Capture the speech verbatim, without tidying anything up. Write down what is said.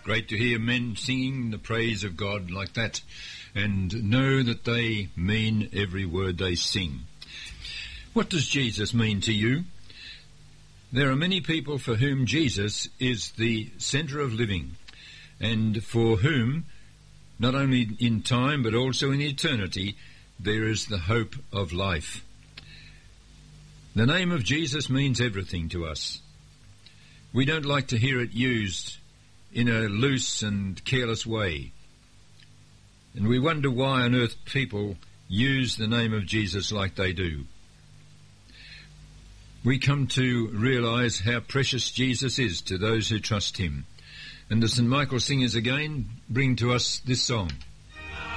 Great to hear men singing the praise of God like that and know that they mean every word they sing. What does Jesus mean to you? There are many people for whom Jesus is the centre of living and for whom, not only in time but also in eternity, there is the hope of life. The name of Jesus means everything to us. We don't like to hear it used in a loose and careless way. And we wonder why on earth people use the name of Jesus like they do. We come to realise how precious Jesus is to those who trust him. And the Saint Michael Singers again bring to us this song.